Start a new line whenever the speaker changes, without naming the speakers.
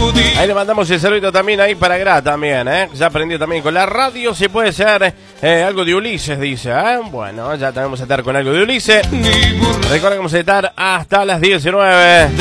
Ahí le mandamos el saludito también ahí para Gra también, ya aprendió también con la radio. Si puede ser algo de Ulises, dice, Bueno, ya tenemos que estar con algo de Ulises. Recuerda que vamos a estar hasta las 19.